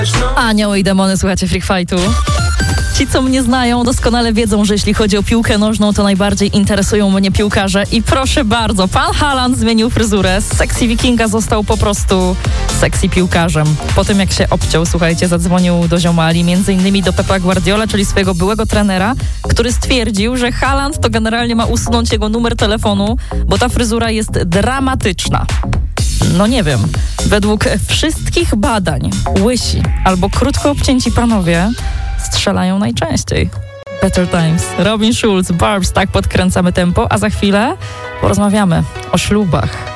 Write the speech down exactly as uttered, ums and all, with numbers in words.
Anioły i demony, słuchacie Freak Fightu. Ci, co mnie znają, doskonale wiedzą, że jeśli chodzi o piłkę nożną, to najbardziej interesują mnie piłkarze. I proszę bardzo, pan Haaland zmienił fryzurę. Z sexy wikinga został po prostu sexy piłkarzem. Po tym, jak się obciął, słuchajcie, zadzwonił do ziomali, między innymi do Pepa Guardiola, czyli swojego byłego trenera, który stwierdził, że Haaland to generalnie ma usunąć jego numer telefonu, bo ta fryzura jest dramatyczna. No nie wiem. Według wszystkich badań łysi albo krótko obcięci panowie strzelają najczęściej. Better Times. Robin Schulz, Barbs, tak podkręcamy tempo, a za chwilę porozmawiamy o ślubach.